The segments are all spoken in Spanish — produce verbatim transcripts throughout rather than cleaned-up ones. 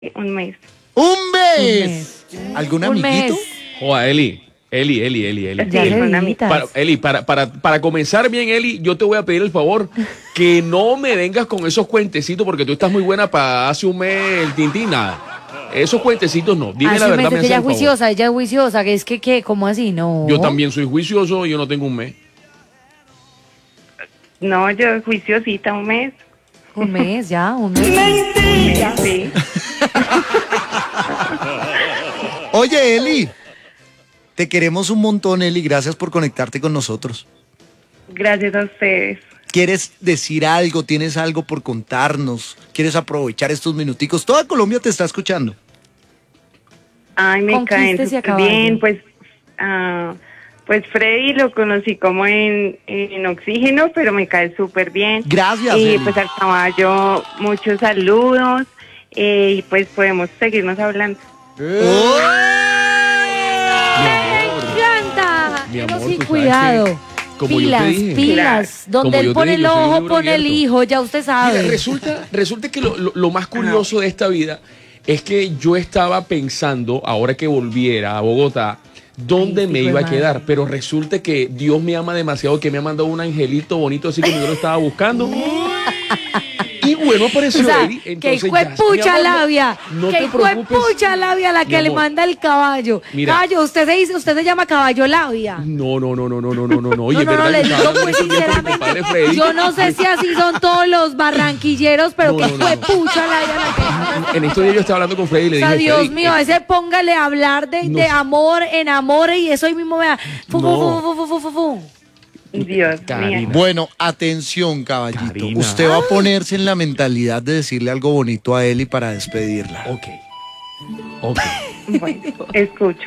Un mes. ¡Un mes! Un mes. ¿Algún Un amiguito? mes. Joa, Eli, Eli, Eli, Eli, Eli. Sí, Ya es le una evitas. Para, Eli, para, para, para comenzar bien, Eli, yo te voy a pedir el favor que no me vengas con esos cuentecitos porque tú estás muy buena para hace un mes el tintín, nada. Esos cuentecitos no. Dime Hace la un verdad, mes me es que haces ella el es favor. juiciosa, ella es juiciosa, que es que, ¿qué? ¿Cómo así? No. Yo también soy juicioso y yo no tengo un mes. No, yo juiciosita, un mes. Un mes, ya, un mes. Un mes, sí. Oye, Eli, te queremos un montón, Eli. Gracias por conectarte con nosotros. Gracias a ustedes. ¿Quieres decir algo? ¿Tienes algo por contarnos? ¿Quieres aprovechar estos minuticos? Toda Colombia te está escuchando. Ay, me caen Conquístese a súper caballo. bien. Pues, ah, pues Freddy lo conocí como en, en Oxígeno, pero me cae súper bien. Gracias, Y Eli. pues al caballo, muchos saludos. eh, y pues podemos seguirnos hablando. ¡Oh! ¡Me encanta! Mi Pero amor, sí, tú sabes cuidado. que, como yo pilas, te dije. pilas. Como Donde yo él te pone dije, el yo soy un ojo, libro pone el abierto. hijo, ya usted sabe. Mira, resulta, resulta que lo, lo- lo más curioso de esta vida es que yo estaba pensando, ahora que volviera a Bogotá, dónde Ay, me hijo de iba a madre. quedar, pero resulta que Dios me ama demasiado que me ha mandado un angelito bonito así como yo lo estaba buscando. Y bueno, apareció O sea, Eli, que entonces fue ya, pucha mi amor, labia, no que te fue preocupes, pucha labia la mi que le amor. manda el caballo. Mira. Caballo, usted se dice, usted se llama caballo labia. No, no, no, no, no, no, no, no, no. Oye, no, no, no, ¿verdad le que digo estaba hablando pues estos días con mi compadre sinceramente, Freddy? yo no sé si así son todos los barranquilleros, pero No, que no, no, fue no. pucha labia la que manda. En estos días yo estaba hablando con Freddy y le O sea, dije, Dios Freddy, mío, eh, ese póngale a hablar de, No de sé. amor, enamore y eso ahí mismo vea. Fu, fu, No. fu, fu, fu, fu, fu. Dios Karina. mío. Bueno, atención, caballito. Karina. Usted va a ponerse en la mentalidad de decirle algo bonito a Eli para despedirla. ok, ok. Bueno, escucho.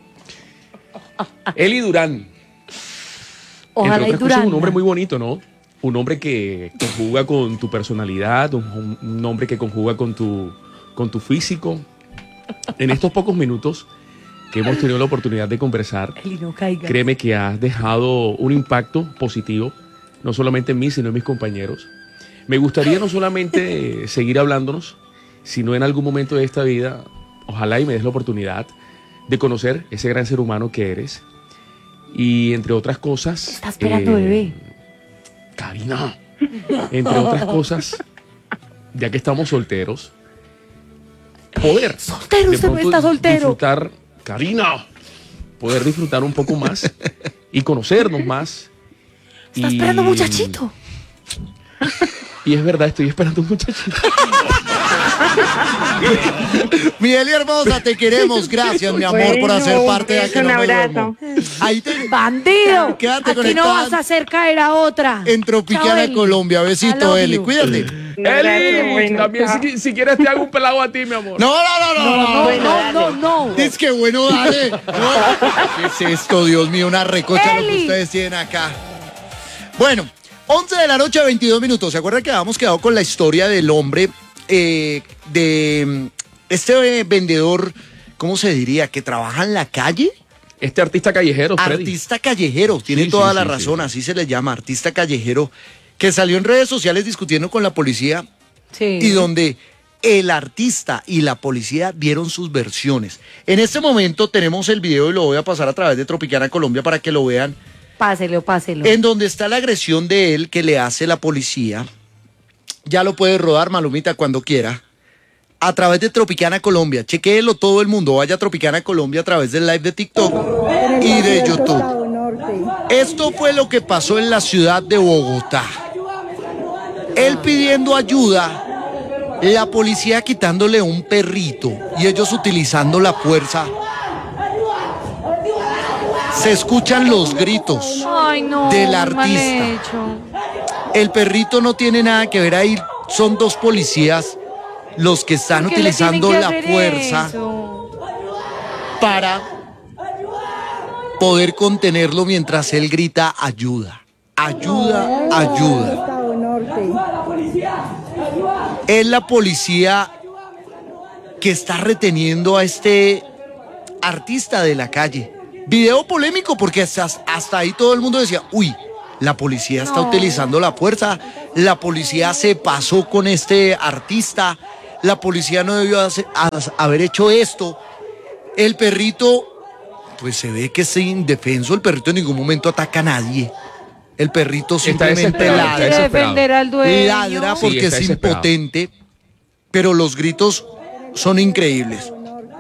Eli Durán. Ojalá y Entre otras cosas, Durán. un hombre muy bonito, ¿no? Un hombre que conjuga con tu personalidad, un, un hombre que conjuga con tu, con tu físico. En estos pocos minutos que hemos tenido la oportunidad de conversar, Eli, no caiga. créeme que has dejado un impacto positivo, no solamente en mí, sino en mis compañeros. Me gustaría no solamente seguir hablándonos, sino en algún momento de esta vida, ojalá y me des la oportunidad de conocer ese gran ser humano que eres. Y entre otras cosas... Está esperando, bebé. Karina, entre otras cosas, ya que estamos solteros, poder Soltero, de usted no pronto está soltero. disfrutar, Karina, poder disfrutar un poco más y conocernos más. Está y- esperando muchachito. Y es verdad, estoy esperando un muchachito. Mi Eli hermosa, te queremos. Gracias, mi amor, por Bueno, hacer parte de un Aquí no me abrazo. duermo. Ahí te... Bandido. Quédate Aquí no conectada vas a hacer caer a otra. en Chao, Tropicana, Eli. Colombia. I Besito, love Eli. you. Cuídate. Gracias, Eli, bueno, también chao. si, si quieres te hago un pelado a ti, mi amor. No, no, no, no. no, No, no. no, no, no. Es que bueno, dale. No. ¿Qué es esto, Dios mío? Una recocha lo que Eli. ustedes tienen acá. Bueno, once de la noche, veintidós minutos. ¿Se acuerdan que habíamos quedado con la historia del hombre, eh, de mm, este eh, vendedor, ¿cómo se diría? Que trabaja en la calle. Este artista callejero, Freddy. Artista callejero, tiene Sí, toda sí, la sí, razón, sí. así se le llama, artista callejero, que salió en redes sociales discutiendo con la policía Sí. y donde el artista y la policía dieron sus versiones. En este momento tenemos el video y lo voy a pasar a través de Tropicana Colombia para que lo vean, Páselo, páselo. en donde está la agresión de él que le hace la policía. Ya lo puede rodar, Malumita, cuando quiera. A través de Tropicana Colombia. Chequéelo todo el mundo. Vaya a Tropicana Colombia a través del live de TikTok y de YouTube. Esto fue lo que pasó en la ciudad de Bogotá. Él pidiendo ayuda, la policía quitándole un perrito y ellos utilizando la fuerza. Se escuchan los gritos. Ay, no. del muy mal artista. hecho. El perrito no tiene nada que ver ahí. Son dos policías los que están ¿Por qué le tienen utilizando que la hacer fuerza eso? para poder contenerlo mientras él grita ayuda, ayuda, ayuda. Es la policía que está reteniendo a este artista de la calle. Video polémico porque hasta, hasta ahí todo el mundo decía, uy, la policía está No. utilizando la fuerza, la policía se pasó con este artista, La policía no debió hacer- a- haber hecho esto. El perrito, pues se ve que es indefenso. El perrito en ningún momento ataca a nadie. El perrito simplemente desesperado, está ladra. Quiere desesperado. defender al dueño. Ladra Sí, porque está es desesperado. impotente, pero los gritos son increíbles.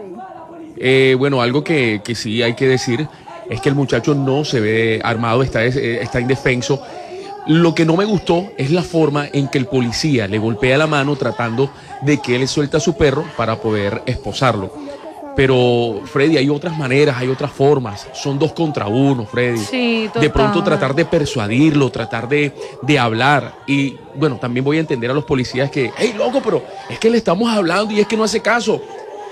Eh, bueno, algo que, que sí hay que decir es que el muchacho no se ve armado, está, des- eh, está indefenso. Lo que no me gustó es la forma en que el policía le golpea la mano tratando de que él suelta a su perro para poder esposarlo. Pero, Freddy, hay otras maneras, hay otras formas. Son dos contra uno, Freddy. Sí, total. De pronto tratar de persuadirlo, tratar de, de hablar. Y, bueno, también voy a entender a los policías que, hey, loco, pero es que le estamos hablando y es que no hace caso.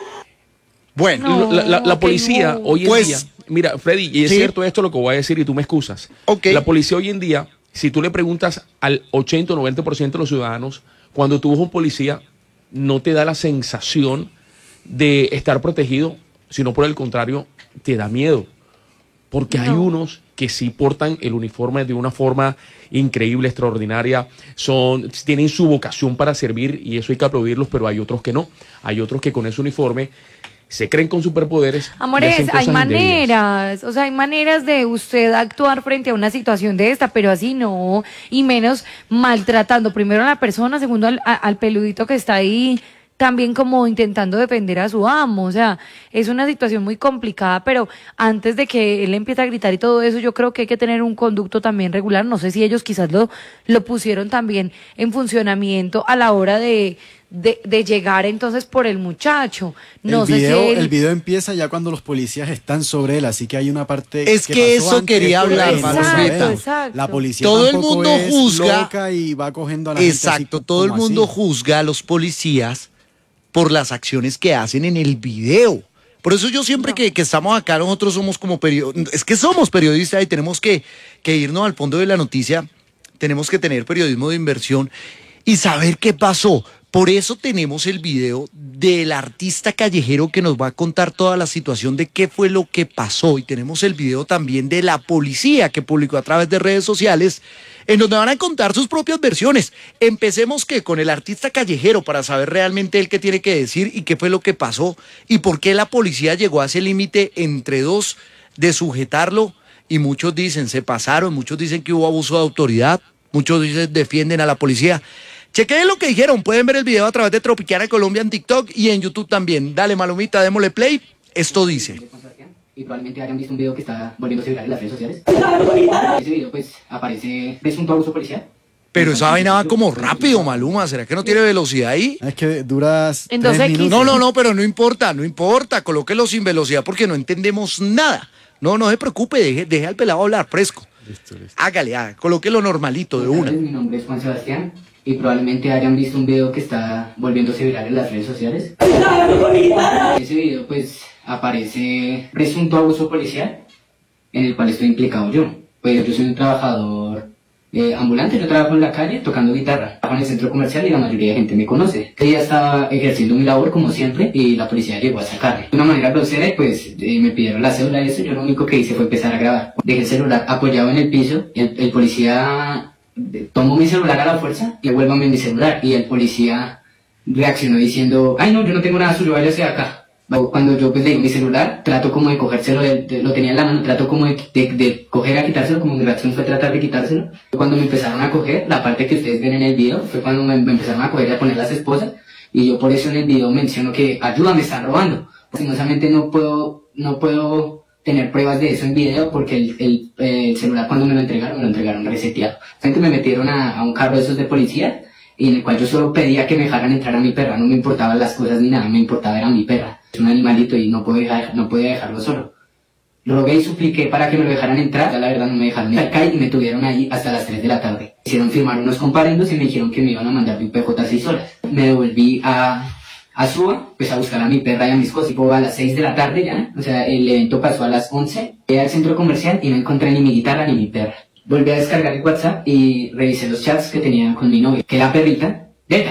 Bueno, No, la, la- la que policía no. hoy en Pues, día, mira, Freddy, y es sí. cierto esto lo que voy a decir y tú me excusas. Ok. La policía hoy en día, si tú le preguntas al ochenta o noventa por ciento de los ciudadanos, cuando tú ves un policía, no te da la sensación de estar protegido, sino por el contrario, te da miedo. Porque hay No. unos que sí portan el uniforme de una forma increíble, extraordinaria, son, tienen su vocación para servir y eso hay que aplaudirlos, pero hay otros que no. Hay otros que con ese uniforme se creen con superpoderes. y Amores, hacen hay cosas indebidas. maneras, o sea, hay maneras de usted actuar frente a una situación de esta, pero así no, y menos maltratando primero a la persona, segundo al, a- al peludito que está ahí, también como intentando defender a su amo, o sea, es una situación muy complicada, pero antes de que él empiece a gritar y todo eso, yo creo que hay que tener un conducto también regular, no sé si ellos quizás lo, lo pusieron también en funcionamiento a la hora de, de, de llegar entonces por el muchacho, no el, sé video, si él... el video empieza ya cuando los policías están sobre él, así que hay una parte Es que pasó eso antes quería que hablar, no Exacto, sabemos. exacto. La policía Todo el tampoco mundo es juzga- loca y va cogiendo a la gente así exacto, como todo el mundo así. juzga a los policías por las acciones que hacen en el video. Por eso yo siempre que, que estamos acá, nosotros somos como periodistas, es que somos periodistas y tenemos que, que irnos al fondo de la noticia, tenemos que tener periodismo de inversión y saber qué pasó. Por eso tenemos el video del artista callejero que nos va a contar toda la situación de qué fue lo que pasó. Y tenemos el video también de la policía que publicó a través de redes sociales, en donde van a contar sus propias versiones. Empecemos que con el artista callejero para saber realmente él qué tiene que decir y qué fue lo que pasó y por qué la policía llegó a ese límite entre dos de sujetarlo. Y muchos dicen, se pasaron, muchos dicen que hubo abuso de autoridad, muchos dicen defienden a la policía. Chequen lo que dijeron, pueden ver el video a través de Tropicana Colombia en TikTok y en YouTube también. Dale, Malumita, démosle play. Esto dice. Y probablemente hayan visto un video que está volviéndose viral en las redes sociales. Ese video pues aparece presunto abuso policial. Pero esa vaina va como rápido, Maluma. ¿Será que no tiene velocidad ahí? Es que duras En tres dos equis. minutos. No, no, no, pero no importa, no importa. Colóquelo sin velocidad porque no entendemos nada. No, no se preocupe, deje, deje al pelado hablar fresco. Hágale, hágale, colóquelo normalito de una. Mi nombre es Juan Sebastián y probablemente hayan visto un video que está volviéndose viral en las redes sociales. Ese video pues aparece presunto abuso policial en el cual estoy implicado yo. Pues yo soy un trabajador eh, ambulante, yo trabajo en la calle tocando guitarra, trabajo en el centro comercial y la mayoría de gente me conoce. Ese día estaba ejerciendo mi labor como siempre y la policía llegó a sacarme. De una manera grosera y pues eh, me pidieron la cédula y eso, yo lo único que hice fue empezar a grabar. Dejé el celular apoyado en el piso, el, el policía eh, tomó mi celular a la fuerza y devuélvame mi celular y el policía reaccionó diciendo, ay no, yo no tengo nada suyo, váyase de acá. Cuando yo pues le digo mi celular, trato como de cogérselo, de, de, lo tenía en la mano, trato como de, de, de coger a quitárselo, como mi reacción fue tratar de quitárselo. Cuando me empezaron a coger, la parte que ustedes ven en el video, fue cuando me, me empezaron a coger y a poner las esposas, y yo por eso en el video menciono que, ayuda, me están robando. Lastimosamente no puedo, no puedo tener pruebas de eso en video, porque el, el, el celular cuando me lo entregaron, me lo entregaron reseteado. Entonces me metieron a, a un carro de esos de policía, y en el cual yo solo pedía que me dejaran entrar a mi perra, no me importaban las cosas ni nada, me importaba era mi perra. Es un animalito y no podía, dejar, no podía dejarlo solo. Rogué y supliqué para que me lo dejaran entrar, ya la verdad no me dejaron entrar y me tuvieron ahí hasta las tres de la tarde. Hicieron firmar unos comparendos y me dijeron que me iban a mandar de un P J seis horas. Me devolví a, a Suba, pues a buscar a mi perra y a mis cosas, tipo a las seis de la tarde ya, o sea, el evento pasó a las once, llegué al centro comercial y no encontré ni mi guitarra ni mi perra. Volví a descargar el WhatsApp y revisé los chats que tenía con mi novia, que era perrita, Delta,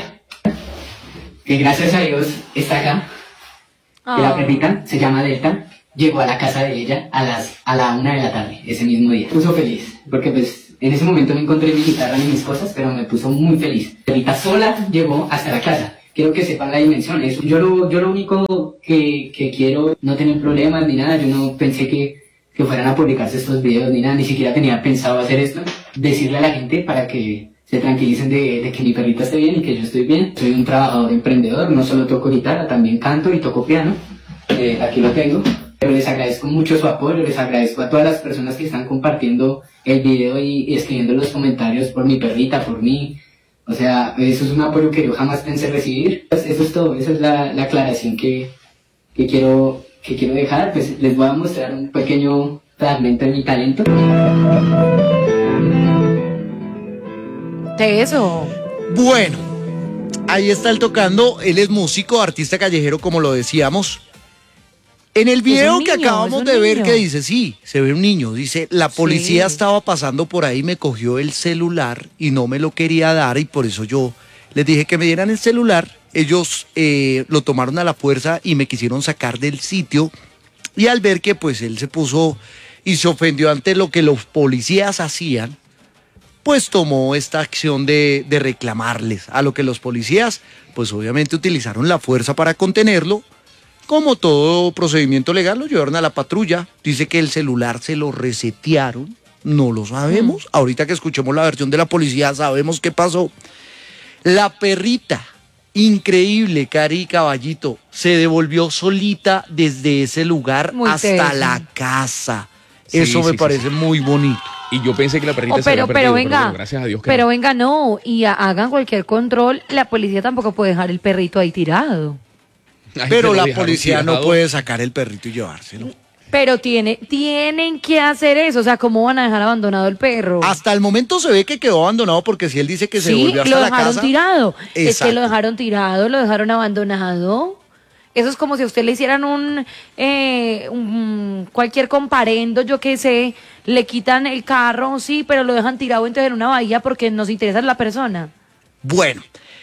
que gracias a Dios está acá. Que la perrita se llama Delta, llegó a la casa de ella a las a la una de la tarde, ese mismo día. Puso feliz, porque pues en ese momento no encontré mi guitarra ni mis cosas, pero me puso muy feliz. La perrita sola llegó hasta la casa, quiero que sepan la dimensión. Eso, yo, lo, yo lo único que, que quiero, no tener problemas ni nada, yo no pensé que, que fueran a publicarse estos videos ni nada, ni siquiera tenía pensado hacer esto, decirle a la gente para que se tranquilicen de, de que mi perrita esté bien y que yo estoy bien. Soy un trabajador emprendedor, no solo toco guitarra, también canto y toco piano, eh, aquí lo tengo. Pero les agradezco mucho su apoyo, les agradezco a todas las personas que están compartiendo el video y, y escribiendo los comentarios por mi perrita, por mí. O sea, eso es un apoyo que yo jamás pensé recibir. Pues eso es todo, esa es la, la aclaración que, que, quiero, que quiero dejar. Pues les voy a mostrar un pequeño fragmento de mi talento. De eso. Bueno, ahí está él tocando. Él es músico, artista callejero, como lo decíamos. En el video que niño, acabamos de ver, que dice, sí, se ve un niño, dice, la policía sí. estaba pasando por ahí, me cogió el celular y no me lo quería dar y por eso yo les dije que me dieran el celular. Ellos eh, lo tomaron a la fuerza y me quisieron sacar del sitio y al ver que pues él se puso y se ofendió ante lo que los policías hacían, pues tomó esta acción de, de reclamarles, a lo que los policías pues obviamente utilizaron la fuerza para contenerlo. Como todo procedimiento legal, lo llevaron a la patrulla. Dice que el celular se lo resetearon. No lo sabemos. Mm. Ahorita que escuchemos la versión de la policía, sabemos qué pasó. La perrita, increíble, Cari Caballito, se devolvió solita desde ese lugar muy hasta teso. La casa. Sí, Eso sí, me sí, parece sí. muy bonito. Y yo pensé que la perrita oh, se pero, había perdido, pero venga, pero gracias a Dios que pero no. venga, no, y a, hagan cualquier control, la policía tampoco puede dejar el perrito ahí tirado. Ay, pero la policía tirado. No puede sacar el perrito y llevárselo. Pero tiene, tienen que hacer eso, o sea, ¿cómo van a dejar abandonado el perro? Hasta el momento se ve que quedó abandonado porque si él dice que se sí, volvió hasta la casa. lo dejaron tirado, Exacto. Es que lo dejaron tirado, lo dejaron abandonado. Eso es como si a usted le hicieran un, eh, un cualquier comparendo, yo qué sé, le quitan el carro, sí, pero lo dejan tirado entonces en una bahía porque nos interesa la persona. Bueno.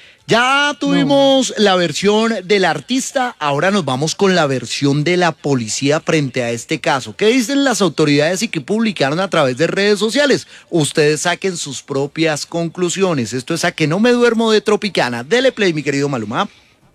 Ya tuvimos no. la versión del artista, ahora nos vamos con la versión de la policía frente a este caso. ¿Qué dicen las autoridades y qué publicaron a través de redes sociales? Ustedes saquen sus propias conclusiones. Esto es A Que No Me Duermo de Tropicana. Dele play, mi querido Maluma.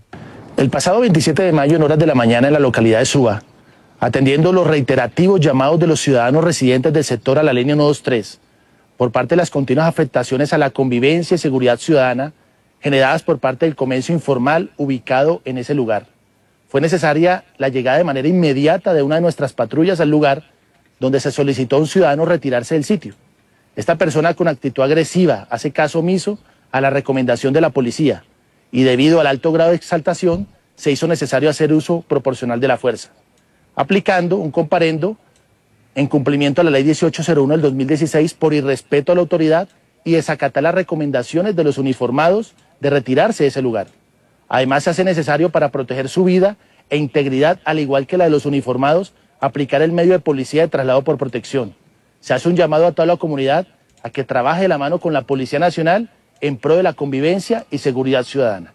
El pasado veintisiete de mayo, en horas de la mañana, en la localidad de Suba, atendiendo los reiterativos llamados de los ciudadanos residentes del sector a la línea ciento veintitrés, por parte de las continuas afectaciones a la convivencia y seguridad ciudadana, generadas por parte del comercio informal ubicado en ese lugar. Fue necesaria la llegada de manera inmediata de una de nuestras patrullas al lugar, donde se solicitó a un ciudadano retirarse del sitio. Esta persona con actitud agresiva hace caso omiso a la recomendación de la policía y debido al alto grado de exaltación se hizo necesario hacer uso proporcional de la fuerza, aplicando un comparendo en cumplimiento a la ley dieciocho cero uno del dos mil dieciséis por irrespeto a la autoridad y desacatar las recomendaciones de los uniformados de retirarse de ese lugar. Además, se hace necesario para proteger su vida e integridad, al igual que la de los uniformados, aplicar el medio de policía de traslado por protección. Se hace un llamado a toda la comunidad a que trabaje de la mano con la Policía Nacional en pro de la convivencia y seguridad ciudadana.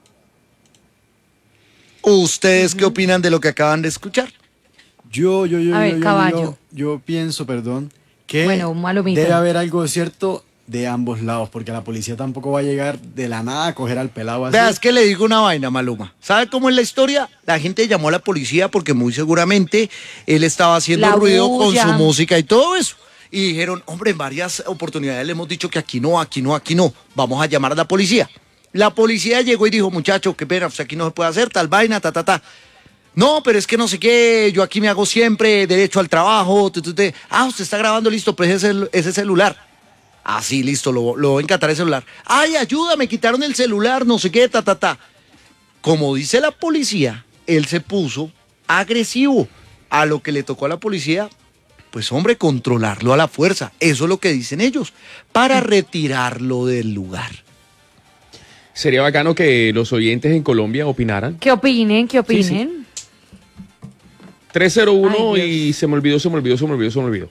¿Ustedes qué opinan de lo que acaban de escuchar? Yo, yo, yo, a yo, ver, yo, caballo. yo, yo pienso, perdón, que bueno, debe haber algo de cierto de ambos lados, porque la policía tampoco va a llegar de la nada a coger al pelado así. Vea, es que le digo una vaina, Maluma. ¿Sabe cómo es la historia? La gente llamó a la policía porque muy seguramente él estaba haciendo la ruido bulla. con su música y todo eso. Y dijeron, hombre, en varias oportunidades le hemos dicho que aquí no, aquí no, aquí no. Vamos a llamar a la policía. La policía llegó y dijo, muchacho, qué pena, pues aquí no se puede hacer tal vaina, ta, ta, ta. No, pero es que no sé qué, yo aquí me hago siempre derecho al trabajo. Tu, tu, tu. Ah, usted está grabando, listo, pues ese, ese celular. Ah, sí, listo, lo, lo voy a encantar el celular. Ay, ayúdame, quitaron el celular, no sé qué, ta, ta, ta. Como dice la policía, él se puso agresivo. A lo que le tocó a la policía, pues hombre, controlarlo a la fuerza. Eso es lo que dicen ellos, para retirarlo del lugar. Sería bacano que los oyentes en Colombia opinaran. ¿Qué opinen? ¿Qué opinen? Sí, sí. tres cero uno y se me olvidó, se me olvidó, se me olvidó, se me olvidó.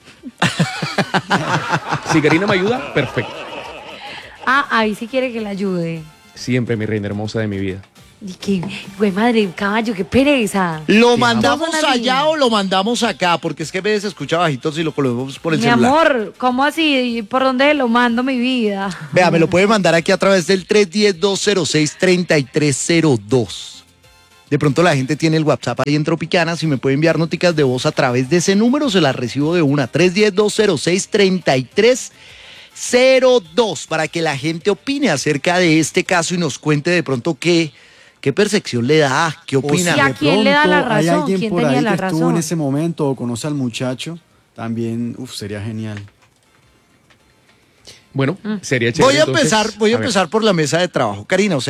Si Karina me ayuda, perfecto. Ah, ahí sí quiere que la ayude. Siempre, mi reina hermosa de mi vida. Y que, güey, madre, caballo, qué pereza. ¿Lo mandamos Todos son así. allá o lo mandamos acá? Porque es que a veces se escucha bajito si lo colocamos por el Mi celular. amor, ¿cómo así? ¿Por dónde lo mando, mi vida? Vea, me lo puede mandar aquí a través del tres uno cero, dos cero seis, tres tres cero dos. De pronto la gente tiene el WhatsApp ahí en Tropicana. Si me puede enviar noticas de voz a través de ese número, se las recibo de una. tres uno cero, dos cero seis, tres tres cero dos para que la gente opine acerca de este caso y nos cuente de pronto qué, qué percepción le da, qué opina. ¿Y a De quién le da la pronto hay razón? alguien ¿Quién por tenía ahí la que estuvo razón? en ese momento o conoce al muchacho, también, uf, sería genial. Bueno, sería Voy chévere. a entonces, empezar, voy a ver. empezar por la mesa de trabajo. Karina, o sea,